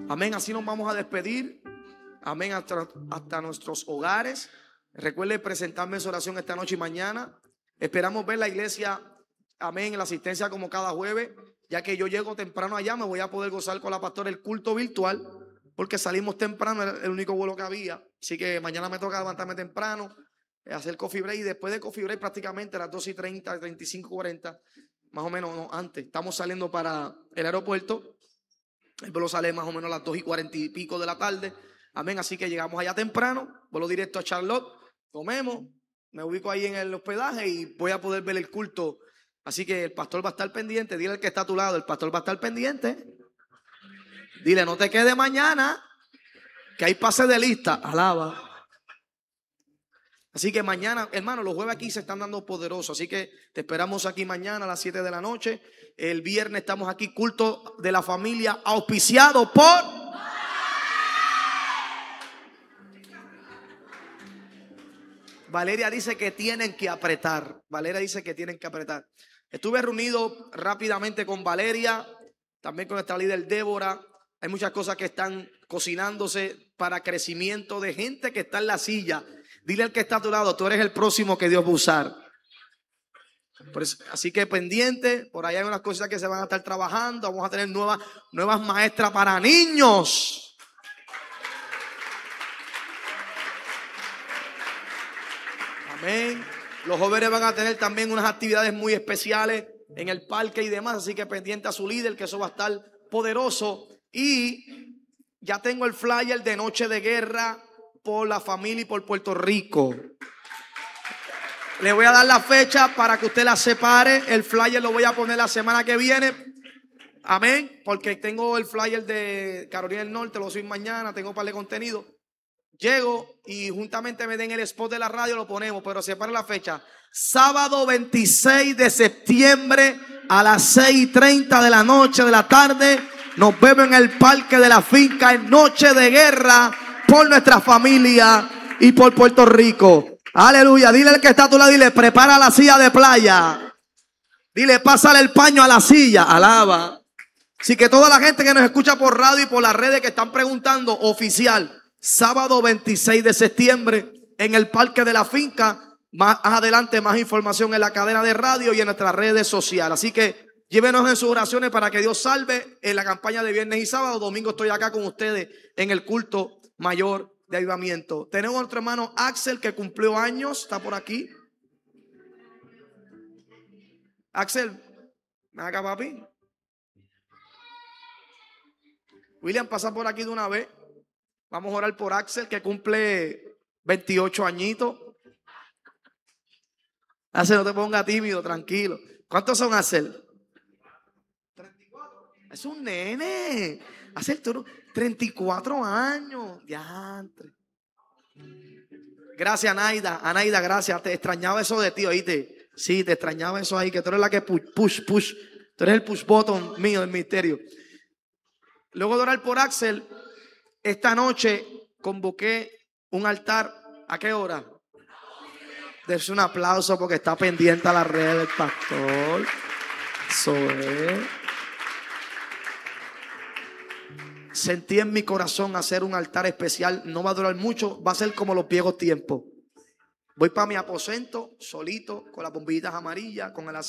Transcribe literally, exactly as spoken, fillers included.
Amén, así nos vamos a despedir. Amén, hasta, hasta nuestros hogares. Recuerde presentarme en su oración esta noche y mañana. Esperamos ver la iglesia, amén, en la asistencia como cada jueves. Ya que yo llego temprano allá, me voy a poder gozar con la pastora el culto virtual, porque salimos temprano, era el único vuelo que había. Así que mañana me toca levantarme temprano, hacer coffee break, y después de coffee break prácticamente a las dos y treinta, treinta y cinco, cuarenta, más o menos, no, antes, estamos saliendo para el aeropuerto. El vuelo sale más o menos a las dos y cuarenta y pico de la tarde. Amén, así que llegamos allá temprano, vuelo directo a Charlotte, comemos, me ubico ahí en el hospedaje y voy a poder ver el culto. Así que el pastor va a estar pendiente. Dile al que está a tu lado, el pastor va a estar pendiente. Dile, no te quedes mañana, que hay pase de lista. Alaba. Así que mañana, hermano, los jueves aquí se están dando poderosos. Así que te esperamos aquí mañana a las siete de la noche. El viernes estamos aquí, culto de la familia, auspiciado por... Valeria dice que tienen que apretar. Valeria dice que tienen que apretar. Estuve reunido rápidamente con Valeria, también con nuestra líder Débora. Hay muchas cosas que están cocinándose para crecimiento de gente que está en la silla. Dile al que está a tu lado, tú eres el próximo que Dios va a usar. Por eso, así que pendiente, por ahí hay unas cosas que se van a estar trabajando. Vamos a tener nuevas, nuevas maestras para niños. Amén. Los jóvenes van a tener también unas actividades muy especiales en el parque y demás. Así que pendiente a su líder, que eso va a estar poderoso. Y ya tengo el flyer de Noche de Guerra por la familia y por Puerto Rico. Le voy a dar la fecha para que usted la separe. El flyer lo voy a poner la semana que viene. Amén. Porque tengo el flyer de Carolina del Norte, lo subí mañana, tengo un par de contenido. Llego y juntamente me den el spot de la radio, lo ponemos, pero separa la fecha. Sábado veintiséis de septiembre a las seis y treinta de la noche de la tarde. Nos vemos en el parque de la finca en Noche de Guerra por nuestra familia y por Puerto Rico. Aleluya. Dile al que está a tu lado, dile, prepara la silla de playa. Dile, pásale el paño a la silla. Alaba. Así que toda la gente que nos escucha por radio y por las redes que están preguntando, oficial. Sábado veintiséis de septiembre en el parque de la finca. Más adelante más información en la cadena de radio y en nuestras redes sociales. Así que llévenos en sus oraciones para que Dios salve en la campaña de viernes y sábado. Domingo estoy acá con ustedes en el culto mayor de avivamiento. Tenemos a nuestro hermano Axel que cumplió años. Está por aquí. Axel, ven acá, papi. William, pasa por aquí de una vez. Vamos a orar por Axel que cumple veintiocho añitos. Axel, no te pongas tímido, tranquilo. ¿Cuántos son, Axel? treinta y cuatro. Es un nene. Axel, tú treinta y cuatro años. Diantre. Gracias, Anaida. Anaida, gracias. Te extrañaba eso de ti, oíste. Sí, te extrañaba eso ahí, que tú eres la que push, push, push. Tú eres el push button mío del misterio. Luego de orar por Axel, esta noche convoqué un altar. ¿A qué hora? Dense un aplauso porque está pendiente a la red del pastor. Eso es. Sentí en mi corazón hacer un altar especial. No va a durar mucho. Va a ser como los viejos tiempos. Voy para mi aposento solito con las bombillitas amarillas, con el